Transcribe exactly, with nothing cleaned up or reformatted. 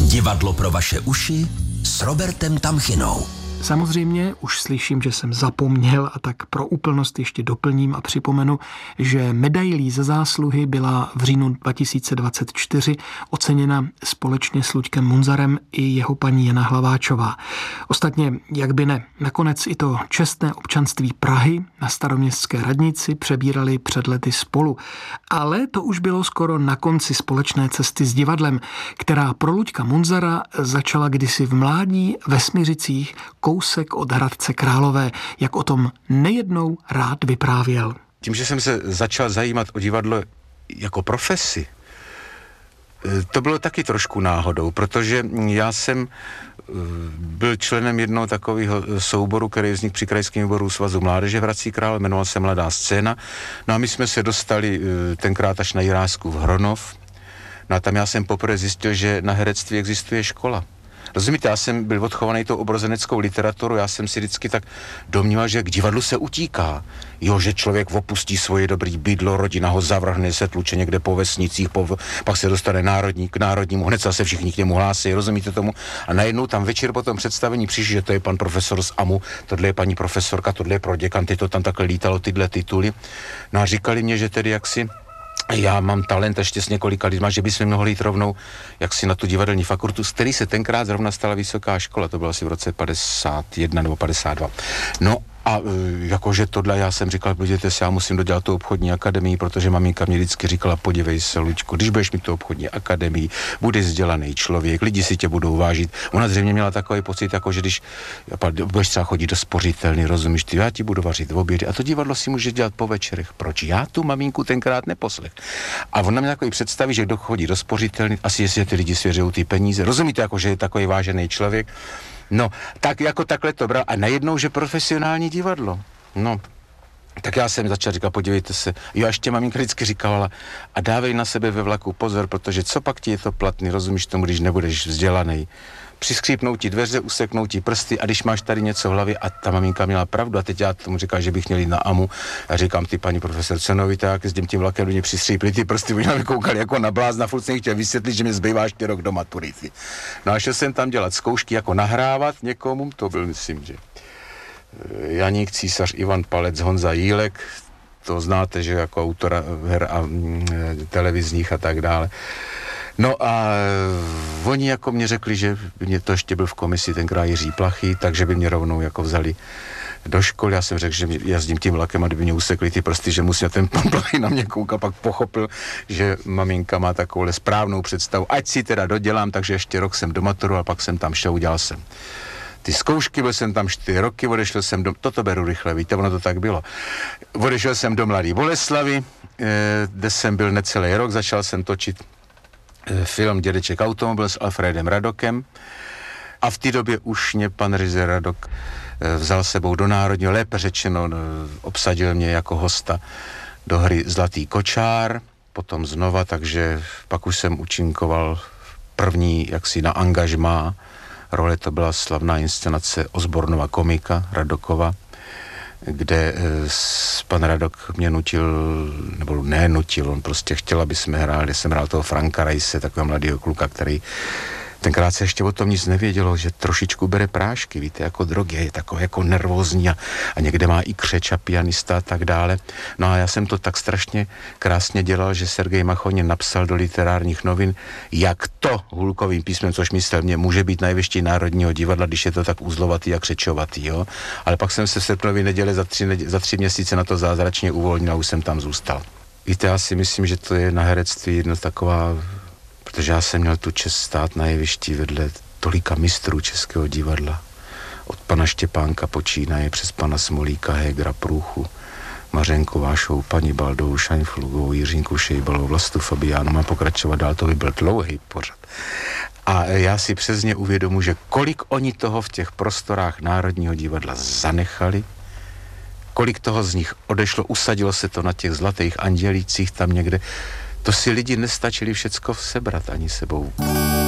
Divadlo pro vaše uši s Robertem Tamchinou. Samozřejmě už slyším, že jsem zapomněl, a tak pro úplnost ještě doplním a připomenu, že medailí za zásluhy byla v říjnu dva tisíce dvacet čtyři oceněna společně s Luďkem Munzarem i jeho paní Jana Hlaváčová. Ostatně, jak by ne, nakonec i to čestné občanství Prahy na Staroměstské radnici přebírali před lety spolu. Ale to už bylo skoro na konci společné cesty s divadlem, která pro Luďka Munzara začala kdysi v mládí ve Smiřicích, kousek od Hradce Králové, jak o tom nejednou rád vyprávěl. Tím, že jsem se začal zajímat o divadlo jako profesi, to bylo taky trošku náhodou, protože já jsem byl členem jednoho takového souboru, který vznikl při Krajském výboru Svazu mládeže v Hradci Králové, jmenoval se Mladá scéna. No a my jsme se dostali tenkrát až na Jirásku v Hronov. No a tam já jsem poprvé zjistil, že na herectví existuje škola. Rozumíte, já jsem byl odchovaný tou obrozeneckou literaturou, já jsem si vždycky tak domníval, že k divadlu se utíká. Jo, že člověk opustí svoje dobrý bydlo, rodina ho zavrhne, se tluče někde po vesnicích, po, pak se dostane národní, k národnímu, hned se všichni k němu hlásí, rozumíte tomu? A najednou tam večer po tom představení přišli, že to je pan profesor z A M U, tohle je paní profesorka, tohle je proděkan, ty to tam takhle lítalo, tyhle tituly. No a říkali mě, že tedy jaksi já mám talent ještě s několika lidma, že bychom mohli jít rovnou jaksi na tu divadelní fakultu, z který se tenkrát zrovna stala vysoká škola, to bylo asi v roce padesát jedna nebo padesát dva. No a jakože tohle já jsem říkal, podívejte se, já musím dodělat tu obchodní akademii, protože maminka mě vždycky říkala, podívej se, Luďku, když budeš mít tu obchodní akademii, budeš vzdělaný člověk, lidi si tě budou vážit. Ona zřejmě měla takový pocit, jako že když budeš třeba chodit do spořitelny, rozumíš, ty, já ti budu vařit v obědy a to divadlo si může dělat po večerech. Proč? Já tu maminku tenkrát neposlech. A ona měla takový představí, že kdo chodí do spořitelny, asi jestli ty lidi svěřují ty peníze. Rozumíte, jako že je takový vážený člověk. No, tak jako takhle to bral. A najednou, že profesionální divadlo. No, tak já jsem začal říkat, podívejte se. Jo, a ještě maminka vždycky říkala, a dávej na sebe ve vlaku pozor, protože co pak ti je to platný, rozumíš tomu, když nebudeš vzdělaný. Přiskřípnou ti dveře, useknou ti prsty a když máš tady něco v hlavě, a ta maminka měla pravdu a teď já tomu říkám, že bych měl jít na A M U a říkám, ty paní profesorce, no víte, jak s tím tím vlakem do mě přistřípli ty prsty, oni mi koukali jako na blázna, furt jsem chtěl vysvětlit, že mi zbývá ještě rok do maturity. No a šel jsem tam dělat zkoušky, jako nahrávat někomu, to byl, myslím, že Janík Císař, Ivan Palec, Honza Jílek, to znáte, že jako autora her a mm, televizních a tak dále. No a oni jako mě řekli, že mě to ještě byl v komisi tenkrát Jiří Plachy, takže by mě rovnou jako vzali do školy. Já jsem řekl, že jezdím tím vlakem a kdyby mě usekli ty prsty, že musí ten pan Plachy na mě koukal, pak pochopil, že maminka má takovouhle správnou představu. Ať si teda dodělám, takže ještě rok jsem domaturoval, pak jsem tam šel, udělal jsem ty zkoušky, byl jsem tam čtyři roky, odešel jsem do, toto beru rychle, víte, ono to tak bylo. Odešel jsem do Mladé Boleslavy, kde jsem byl necelý rok, začal jsem točit film Dědeček automobil s Alfredem Radokem a v té době už mě pan Rizer Radok vzal sebou do Národního, lépe řečeno obsadil mě jako hosta do hry Zlatý kočár, potom znova, takže pak už jsem účinkoval první jaksi na angažmá role, to byla slavná inscenace Osbornova komika Radokova, kde pan Radok mě nutil, nebo ne nutil, on prostě chtěl, aby jsme hráli, jsem hrál toho Franka Rajse, takového mladého kluka, který tenkrát se ještě o tom nic nevědělo, že trošičku bere prášky, víte, jako drogy, je takový jako nervózní a, a někde má i křeč a pianista a tak dále. No a já jsem to tak strašně krásně dělal, že Sergej Machonin napsal do literárních novin, jak to hulkovým písmem, což myslel mě, může být najvyšší Národního divadla, když je to tak uzlovatý a křečovatý, jo. Ale pak jsem se v srpnově neděli za tři, za tři měsíce na to zázračně uvolnil a už jsem tam zůstal. Víte, já si myslím, že to je na herectví jedna taková, protože já jsem měl tu čest stát na jevišti vedle tolika mistrů českého divadla. Od pana Štěpánka počínaje přes pana Smolíka, Hegera, Průchu, Mařenku Vášovou, paní Baldovou, Šaňflugovou, Jiřinku Šejbalovou, Vlastu Fabiánu, mám pokračovat dál, to by byl dlouhý pořad. A já si přesně uvědomuji, že kolik oni toho v těch prostorách Národního divadla zanechali, kolik toho z nich odešlo, usadilo se to na těch zlatých andělících tam někde, to si lidi nestačili všecko sebrat ani sebou.